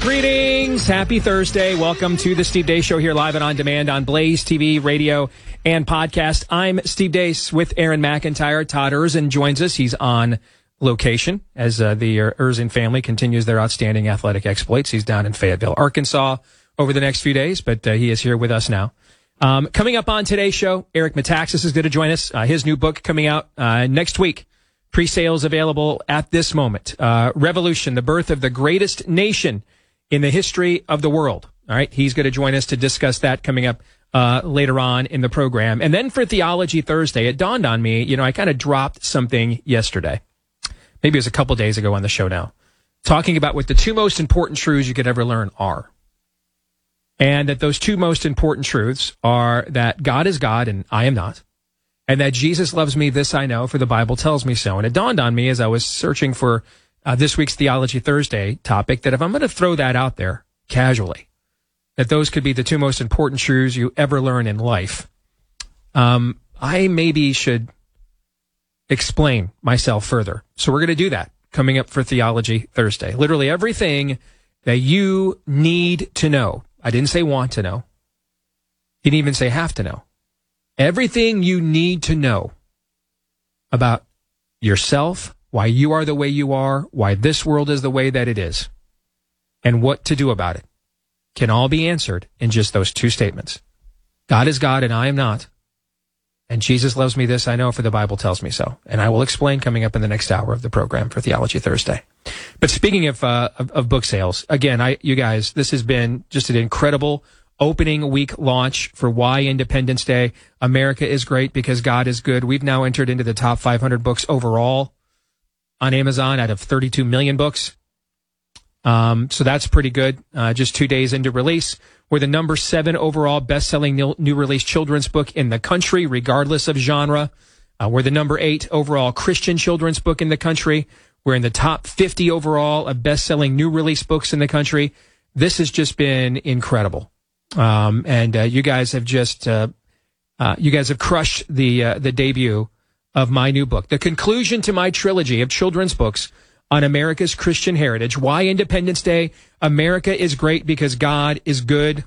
Greetings. Happy Thursday. Welcome to the Steve Deace Show here live and on demand on Blaze TV, radio, and podcast. I'm Steve Deace with Aaron McIntyre. Todd Erzin joins us. He's on location as the Erzin family continues their outstanding athletic exploits. He's down in Fayetteville, Arkansas over the next few days, but he is here with us now. Coming up on today's show, Eric Metaxas is going to join us. His new book coming out next week. Pre-sales available at this moment. Revolution, the birth of the greatest nation in the history of the world. All right. He's going to join us to discuss that coming up later on in the program. And then for Theology Thursday, it dawned on me, I kind of dropped something yesterday. Maybe it was a couple days ago on the show now, talking about what the two most important truths you could ever learn are. And that those two most important truths are that God is God and I am not. And that Jesus loves me, this I know, for the Bible tells me so. And it dawned on me as I was searching for this week's Theology Thursday topic that if I'm going to throw that out there casually, that those could be the two most important truths you ever learn in life, I maybe should explain myself further. So we're going to do that coming up for Theology Thursday. Literally everything that you need to know. I didn't say want to know. Didn't even say have to know. Everything you need to know about yourself, why you are the way you are, why this world is the way that it is, and what to do about it, can all be answered in just those two statements. God is God and I am not. And Jesus loves me, this I know, for the Bible tells me so. And I will explain coming up in the next hour of the program for Theology Thursday. But speaking of book sales, again, you guys, this has been just an incredible opening week launch for Why Independence Day. America is great because God is good. We've now entered into the top 500 books overall on Amazon out of 32 million books. So that's pretty good. Just 2 days into release. We're the number 7 overall best-selling new release children's book in the country, regardless of genre. We're the number 8 overall Christian children's book in the country. We're in the top 50 overall of best-selling new release books in the country. This has just been incredible. And you guys have just you guys have crushed the debut of my new book, the conclusion to my trilogy of children's books on America's Christian heritage. Why Independence Day? America is great because God is good.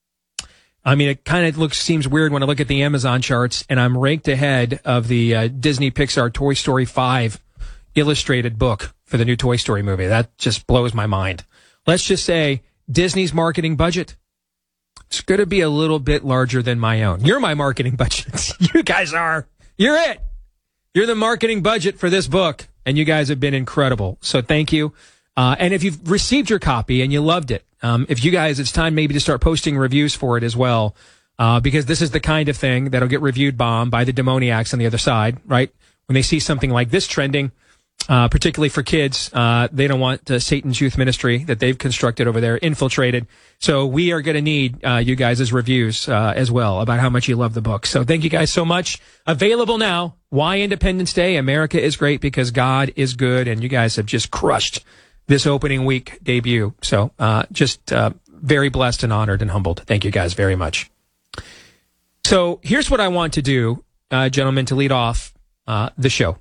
I mean, it kind of seems weird when I look at the Amazon charts and I'm ranked ahead of the Disney Pixar Toy Story 5 illustrated book for the new Toy Story movie. That just blows my mind. Let's just say Disney's marketing budget, it's going to be a little bit larger than my own. You're my marketing budget. You guys are. You're it. You're the marketing budget for this book, and you guys have been incredible. So thank you. And if you've received your copy and you loved it, if you guys, it's time maybe to start posting reviews for it as well, because this is the kind of thing that'll get reviewed bomb by the demoniacs on the other side, right? When they see something like this trending, particularly for kids, they don't want Satan's youth ministry that they've constructed over there infiltrated. So we are going to need you guys' reviews as well about how much you love the book. So thank you guys so much. Available now. Why Independence Day? America is great because God is good. And you guys have just crushed this opening week debut. So just very blessed and honored and humbled. Thank you guys very much. So here's what I want to do, gentlemen, to lead off the show.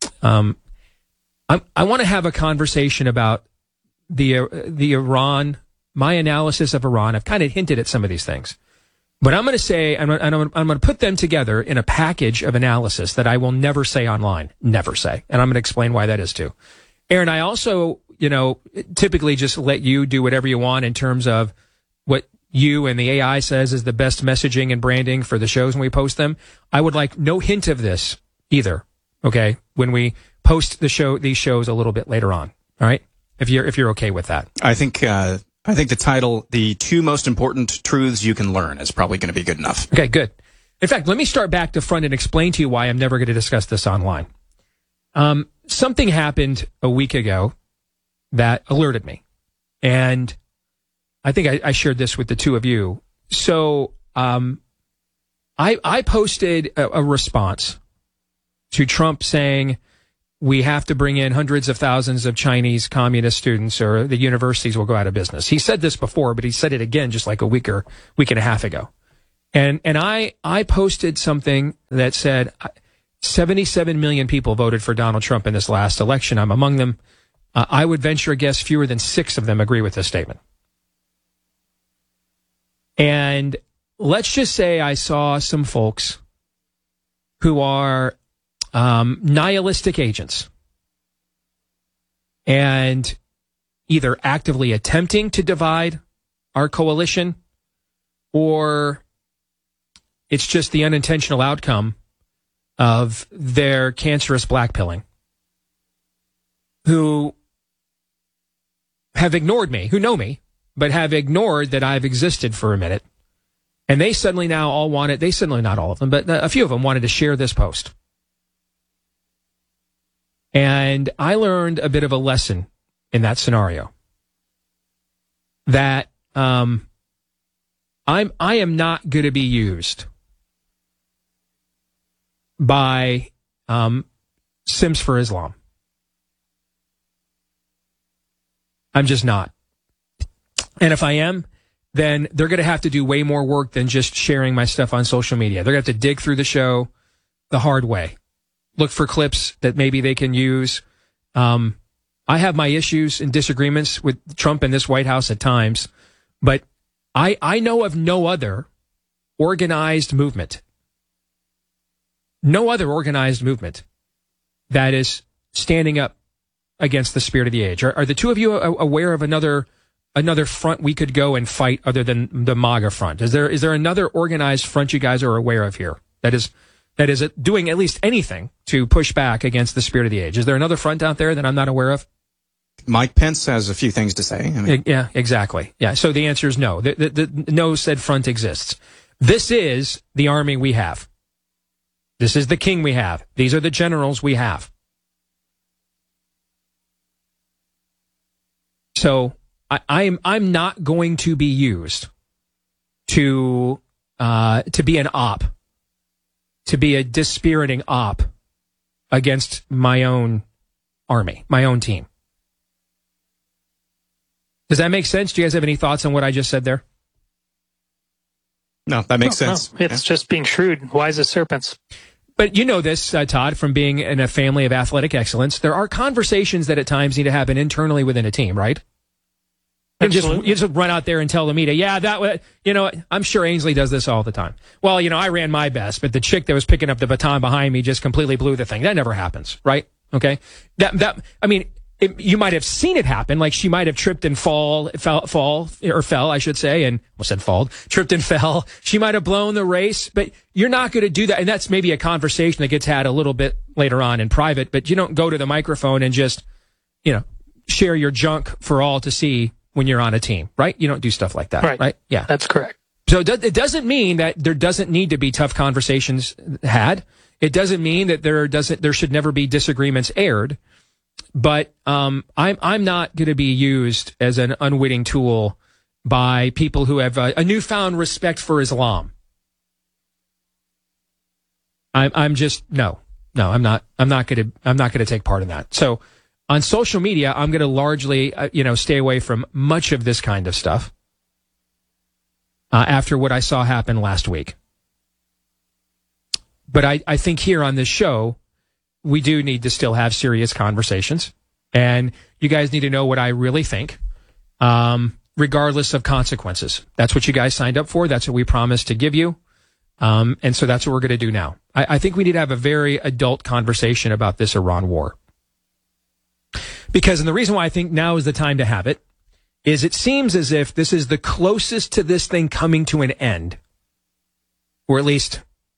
I want to have a conversation about the Iran, my analysis of Iran. I've kind of hinted at some of these things, but I'm going to say, I'm going to put them together in a package of analysis that I will never say online, never say. And I'm going to explain why that is too. Aaron, I also, typically just let you do whatever you want in terms of what you and the AI says is the best messaging and branding for the shows when we post them. I would like no hint of this either. Okay. When we post these shows a little bit later on. All right. If you're okay with that. I think the title, The Two Most Important Truths You Can Learn, is probably going to be good enough. Okay, good. In fact, let me start back to front and explain to you why I'm never going to discuss this online. Something happened a week ago that alerted me. And I think I shared this with the two of you. So, I posted a response to Trump saying, we have to bring in hundreds of thousands of Chinese communist students or the universities will go out of business. He said this before, but he said it again just like a week and a half ago. And I posted something that said 77 million people voted for Donald Trump in this last election. I'm among them. I would venture a guess fewer than 6 of them agree with this statement. And let's just say I saw some folks who are nihilistic agents and either actively attempting to divide our coalition, or it's just the unintentional outcome of their cancerous blackpilling, who have ignored me, who know me, but have ignored that I've existed for a minute. And they suddenly now all wanted, they suddenly, not all of them, but a few of them wanted to share this post. And I learned a bit of a lesson in that scenario. That I am not going to be used by Sims for Islam. I'm just not. And if I am, then they're going to have to do way more work than just sharing my stuff on social media. They're going to have to dig through the show the hard way. Look for clips that maybe they can use. I have my issues and disagreements with Trump and this White House at times, but I know of no other organized movement. No other organized movement that is standing up against the spirit of the age. Are the two of you aware of another front we could go and fight other than the MAGA front? Is there another organized front you guys are aware of here that is doing at least anything to push back against the spirit of the age? Is there another front out there that I'm not aware of? Mike Pence has a few things to say. Yeah, exactly. Yeah, so the answer is no. The no said front exists. This is the army we have. This is the king we have. These are the generals we have. So I'm not going to be used to be an op, to be a dispiriting op against my own army, my own team. Does that make sense? Do you guys have any thoughts on what I just said there? No, that makes sense. No, it's just being shrewd, wise as serpents. But you know this, Todd, from being in a family of athletic excellence, there are conversations that at times need to happen internally within a team, right? You just run out there and tell the media, yeah, I'm sure Ainsley does this all the time. Well, I ran my best, but the chick that was picking up the baton behind me just completely blew the thing. That never happens, right? Okay? You might have seen it happen, like she might have tripped and fell, I should say, and almost said fall, tripped and fell. She might have blown the race, but you're not going to do that. And that's maybe a conversation that gets had a little bit later on in private, but you don't go to the microphone and just, share your junk for all to see when you're on a team, right? You don't do stuff like that, right? Yeah. That's correct. So it doesn't mean that there doesn't need to be tough conversations had. It doesn't mean that there should never be disagreements aired. But I'm not going to be used as an unwitting tool by people who have a newfound respect for Islam. I'm not going to take part in that. So on social media, I'm going to largely stay away from much of this kind of stuff after what I saw happen last week. But I think here on this show, we do need to still have serious conversations. And you guys need to know what I really think, regardless of consequences. That's what you guys signed up for. That's what we promised to give you. And so that's what we're going to do now. I think we need to have a very adult conversation about this Iran war. And the reason why I think now is the time to have it is it seems as if this is the closest to this thing coming to an end, or at least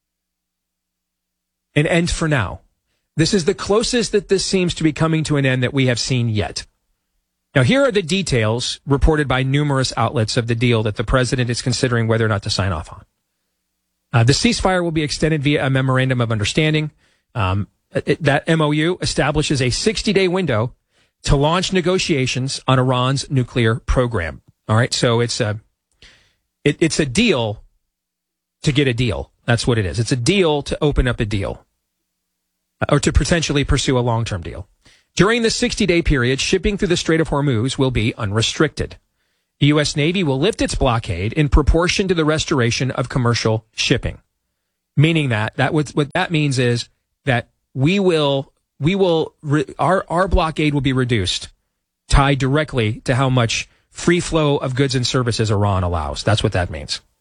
an end for now. This is the closest that this seems to be coming to an end that we have seen yet. Now, here are the details reported by numerous outlets of the deal that the president is considering whether or not to sign off on. The ceasefire will be extended via a memorandum of understanding. That MOU establishes a 60-day window to launch negotiations on Iran's nuclear program. All right, so it's a deal to get a deal. That's what it is. It's a deal to open up a deal, or to potentially pursue a long-term deal. During the 60-day period, shipping through the Strait of Hormuz will be unrestricted. The U.S. Navy will lift its blockade in proportion to the restoration of commercial shipping, meaning that what that means is that our blockade will be reduced, tied directly to how much free flow of goods and services Iran allows. That's what that means.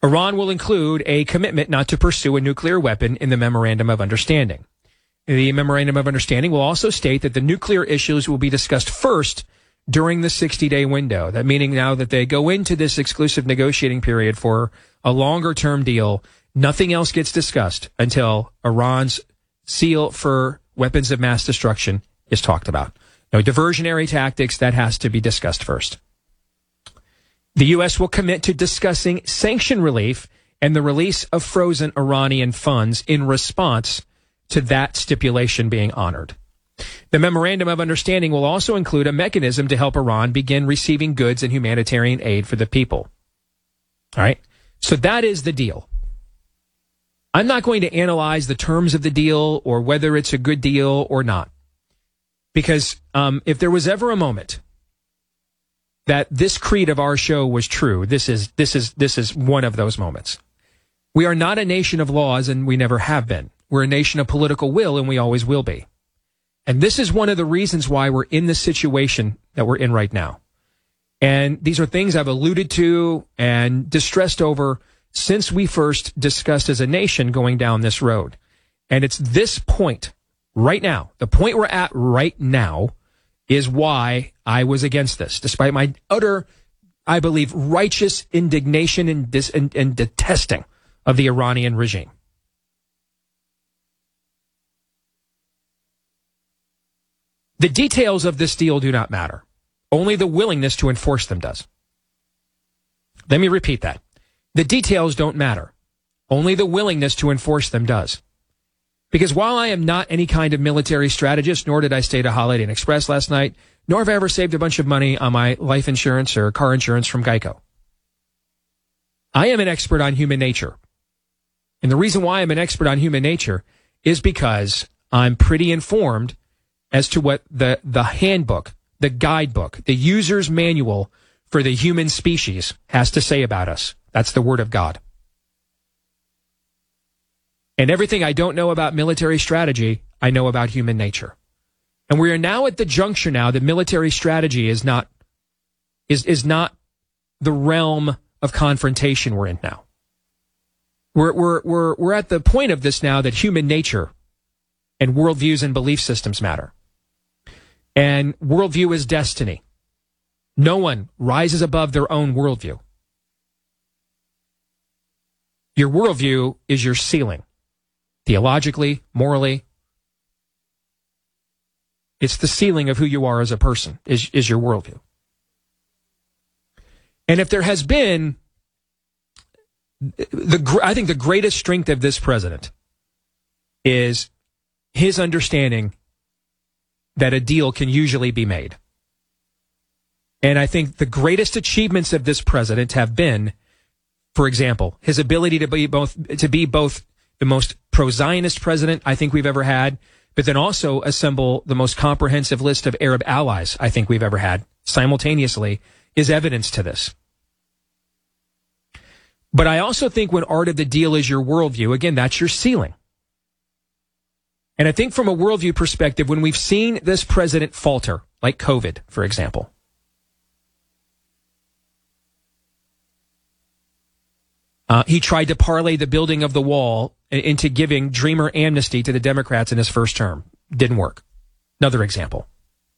Iran will include a commitment not to pursue a nuclear weapon in the Memorandum of Understanding. The Memorandum of Understanding will also state that the nuclear issues will be discussed first during the 60-day window. That meaning now that they go into this exclusive negotiating period for a longer-term deal, nothing else gets discussed until Iran's seal for weapons of mass destruction is talked about. No diversionary tactics, that has to be discussed first. The U.S. will commit to discussing sanction relief and the release of frozen Iranian funds in response to that stipulation being honored. The Memorandum of Understanding will also include a mechanism to help Iran begin receiving goods and humanitarian aid for the people. All right? So that is the deal. I'm not going to analyze the terms of the deal or whether it's a good deal or not. Because if there was ever a moment that this creed of our show was true, this is one of those moments. We are not a nation of laws, and we never have been. We're a nation of political will, and we always will be. And this is one of the reasons why we're in the situation that we're in right now. And these are things I've alluded to and distressed over since we first discussed as a nation going down this road. And it's this point right now, the point we're at right now, is why I was against this, despite my utter, I believe, righteous indignation and detesting of the Iranian regime. The details of this deal do not matter. Only the willingness to enforce them does. Let me repeat that. The details don't matter. Only the willingness to enforce them does. Because while I am not any kind of military strategist, nor did I stay at a Holiday Inn Express last night, nor have I ever saved a bunch of money on my life insurance or car insurance from Geico, I am an expert on human nature. And the reason why I'm an expert on human nature is because I'm pretty informed as to what the handbook, the guidebook, the user's manual for the human species has to say about us. That's the Word of God. And everything I don't know about military strategy, I know about human nature. And we are now at the juncture now that military strategy is not the realm of confrontation we're in now. We're at the point of this now that human nature and worldviews and belief systems matter. And worldview is destiny. No one rises above their own worldview. Your worldview is your ceiling. Theologically, morally, it's the ceiling of who you are as a person, is your worldview. And if there has been, I think the greatest strength of this president is his understanding that a deal can usually be made. And I think the greatest achievements of this president have been, for example, his ability to be both the most pro-Zionist president I think we've ever had, but then also assemble the most comprehensive list of Arab allies I think we've ever had simultaneously is evidence to this. But I also think when art of the deal is your worldview, again, that's your ceiling. And I think from a worldview perspective, when we've seen this president falter, like COVID, for example, he tried to parlay the building of the wall into giving Dreamer amnesty to the Democrats in his first term. Didn't work. Another example.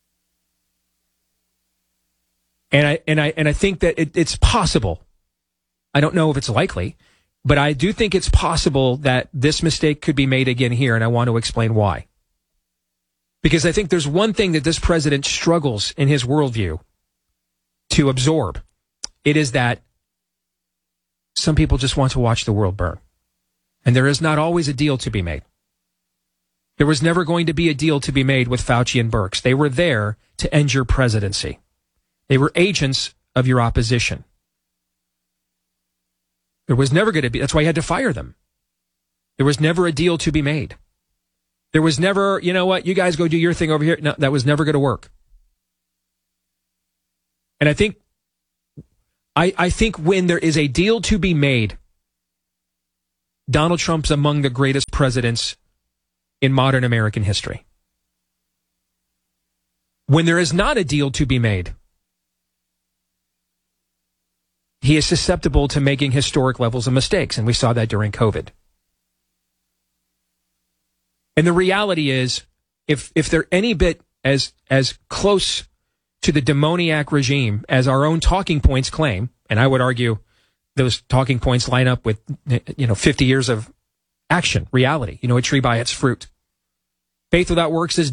And I think that it's possible. I don't know if it's likely, but I do think it's possible that this mistake could be made again here, and I want to explain why. Because I think there's one thing that this president struggles in his worldview to absorb. It is that some people just want to watch the world burn. And there is not always a deal to be made. There was never going to be a deal to be made with Fauci and Birx. They were there to end your presidency. They were agents of your opposition. There was never going to be, that's why you had to fire them. There was never a deal to be made. There was never, you know what, you guys go do your thing over here. No, that was never going to work. And I think when there is a deal to be made, Donald Trump's among the greatest presidents in modern American history. When there is not a deal to be made, he is susceptible to making historic levels of mistakes, and we saw that during COVID. And the reality is, if they're any bit as close to the demoniac regime as our own talking points claim, and I would argue those talking points line up with 50 years of action, reality, a tree by its fruit. Faith without works is